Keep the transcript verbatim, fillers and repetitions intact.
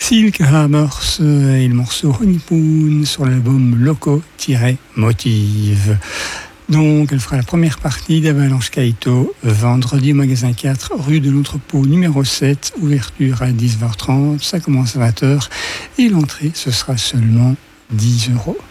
Silk Hammers et le morceau Honeypoon sur l'album Loco-Motive. Donc, elle fera la première partie d'Avalanche Kaito vendredi au magasin quatre, rue de l'Entrepôt numéro sept, ouverture à dix heures trente, ça commence à vingt heures et l'entrée ce sera seulement dix euros.